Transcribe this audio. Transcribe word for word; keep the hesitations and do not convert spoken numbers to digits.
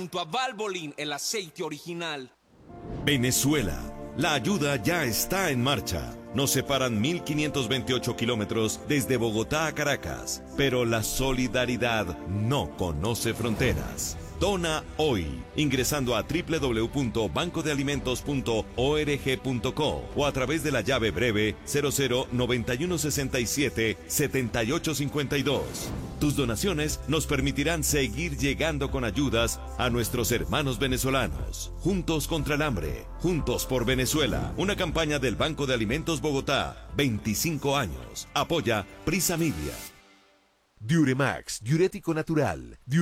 Junto a Valvoline, el aceite original. Venezuela. La ayuda ya está en marcha. Nos separan mil quinientos veintiocho kilómetros desde Bogotá a Caracas, pero la solidaridad no conoce fronteras. Dona hoy, ingresando a doble u doble u doble u punto banco de alimentos punto org punto co o a través de la llave breve cero cero noventa y uno sesenta y siete setenta y ocho cincuenta y dos. Tus donaciones nos permitirán seguir llegando con ayudas a nuestros hermanos venezolanos. Juntos contra el hambre, juntos por Venezuela. Una campaña del Banco de Alimentos Bogotá, veinticinco años. Apoya Prisa Media. Diuremax, diurético natural.